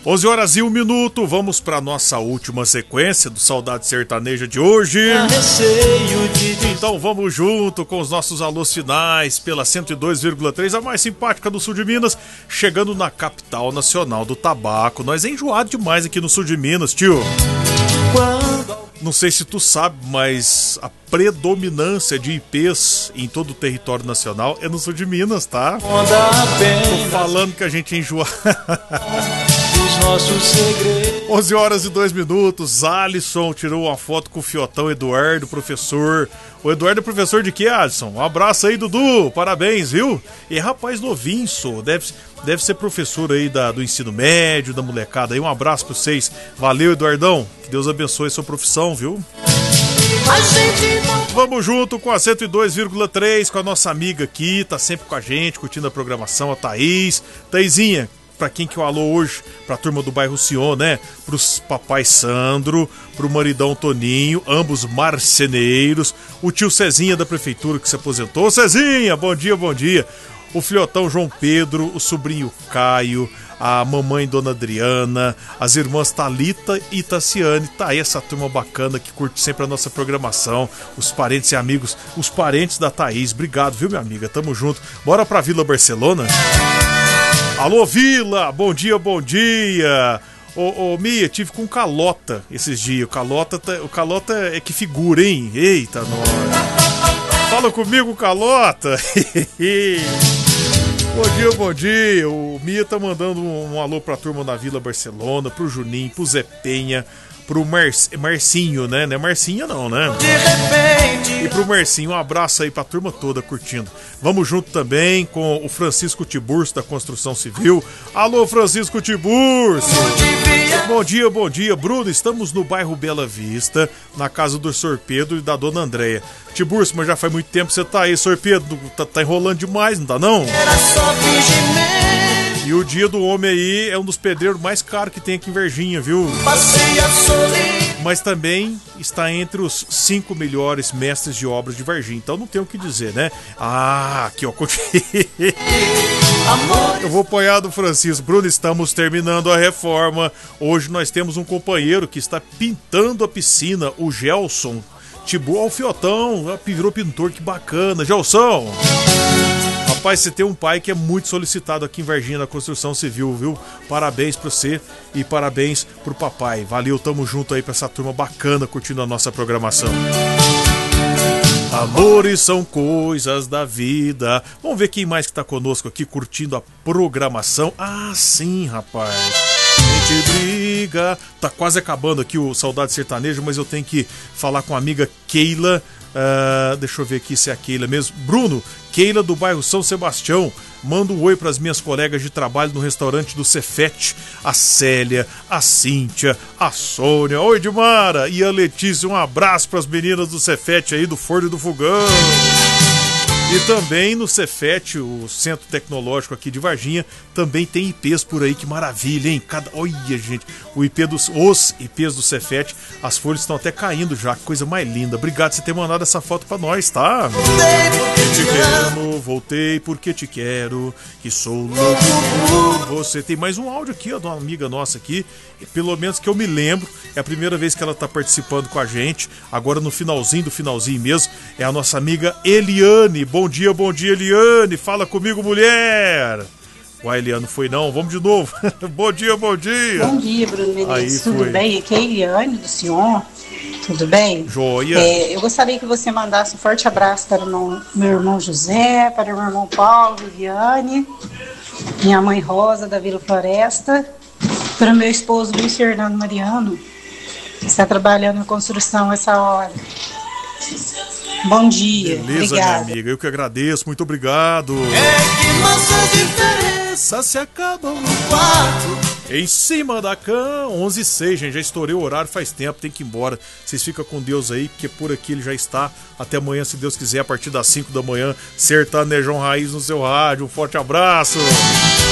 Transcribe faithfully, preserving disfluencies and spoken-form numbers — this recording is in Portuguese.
onze horas e um minuto, vamos para nossa última sequência do Saudade Sertaneja de hoje. Então vamos junto com os nossos alôs finais pela cento e dois vírgula três, a mais simpática do sul de Minas, chegando na capital nacional do tabaco. Nós é enjoado demais aqui no sul de Minas, tio. Não sei se tu sabe, mas a predominância de I Pês em todo o território nacional é no sul de Minas, tá? Tô falando que a gente é enjoado. onze horas e dois minutos, Alisson tirou uma foto com o Fiotão Eduardo, professor. O Eduardo é professor de quê, Alisson? Um abraço aí, Dudu, parabéns, viu? E rapaz novinho, só, deve, deve ser professor aí da, do ensino médio, da molecada aí. Um abraço pra vocês, valeu, Eduardão, que Deus abençoe a sua profissão, viu? Vamos junto com a cento e dois vírgula três, com a nossa amiga aqui, tá sempre com a gente, curtindo a programação, a Thaís. Thaizinha, pra quem que eu alô hoje? Pra turma do bairro Sion, né? Pros papai Sandro, pro maridão Toninho, ambos marceneiros, o tio Cezinha da prefeitura que se aposentou. Cezinha, bom dia, bom dia. O filhotão João Pedro, o sobrinho Caio, a mamãe Dona Adriana, as irmãs Thalita e Tassiane. Tá aí essa turma bacana que curte sempre a nossa programação, os parentes e amigos, os parentes da Thaís. Obrigado, viu, minha amiga? Tamo junto. Bora pra Vila Barcelona? Alô, Vila! Bom dia, bom dia! Ô, ô Mia, tive com Calota esses dias. O Calota, tá, o Calota é que figura, hein? Eita, nós! Fala comigo, Calota! Bom dia, bom dia! O Mia tá mandando um, um alô pra turma da Vila Barcelona, pro Juninho, pro Zé Penha, pro Mar... Marcinho, né? Não é Marcinha não, né? E pro Marcinho, um abraço aí pra turma toda curtindo. Vamos junto também com o Francisco Tiburcio da Construção Civil. Alô, Francisco Tiburcio! Bom dia, bom dia, Bruno. Estamos no bairro Bela Vista, na casa do senhor Pedro e da dona Andréia. Tiburcio, mas já faz muito tempo que você tá aí, senhor Pedro. Tá, tá enrolando demais, não tá não? E o dia do homem aí é um dos pedreiros mais caros que tem aqui em Varginha, viu? Mas também está entre os cinco melhores mestres de obras de Varginha. Então não tem o que dizer, né? Ah, aqui ó. Eu vou apoiar do Francisco. Bruno, estamos terminando a reforma. Hoje nós temos um companheiro que está pintando a piscina, o Gelson. Tibu ao Fiotão, virou pintor, que bacana. Gelson! Rapaz, você tem um pai que é muito solicitado aqui em Varginha na construção civil, viu? Parabéns pra você e parabéns pro papai. Valeu, tamo junto aí pra essa turma bacana curtindo a nossa programação. Amores são coisas da vida. Vamos ver quem mais que tá conosco aqui curtindo a programação. Ah, sim, rapaz. A gente briga. Tá quase acabando aqui o Saudade Sertanejo, mas eu tenho que falar com a amiga Keila. Uh, deixa eu ver aqui se é a Keila mesmo. Bruno, Keila do bairro São Sebastião. Manda um oi para as minhas colegas de trabalho no restaurante do Cefete. A Célia, a Cíntia, a Sônia, oi Edmara e a Letícia. Um abraço para as meninas do Cefete aí, do Forno e do Fogão. E também no Cefete, o Centro Tecnológico aqui de Varginha, também tem I Pês por aí, que maravilha, hein? Cada... Olha, gente, o I P dos... os I Pês do Cefete, as folhas estão até caindo já, que coisa mais linda. Obrigado por você ter mandado essa foto pra nós, tá? Voltei porque te quero, voltei porque te quero, que sou louco por você. Tem mais um áudio aqui, ó, de uma amiga nossa aqui, pelo menos que eu me lembro, é a primeira vez que ela tá participando com a gente, agora no finalzinho do finalzinho mesmo, é a nossa amiga Eliane. Bom dia, bom dia, Eliane. Fala comigo, mulher. Uai, Eliane, foi não. Vamos de novo. Bom dia, bom dia. Bom dia, Bruno Menezes. Tudo foi. Bem? Aqui é a Eliane do Sion. Tudo bem? Joia. É, eu gostaria que você mandasse um forte abraço para o meu, meu irmão José, para o meu irmão Paulo, Viviane, minha mãe Rosa, da Vila Floresta, para o meu esposo Luiz Fernando Mariano, que está trabalhando na construção essa hora. Bom dia. Beleza, obrigada. Minha amiga, eu que agradeço, muito obrigado. É que nossas diferenças se acabam no quarto. Em cima da cama, onze e seis, gente, já estourei o horário faz tempo, tem que ir embora. Vocês ficam com Deus aí, porque por aqui ele já está. Até amanhã, se Deus quiser, a partir das cinco da manhã, Sertanejão Raiz no seu rádio. Um forte abraço.